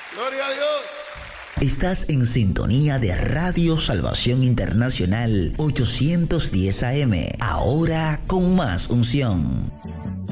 Gloria a Dios. Estás en sintonía de Radio Salvación Internacional 810 AM, ahora con más unción.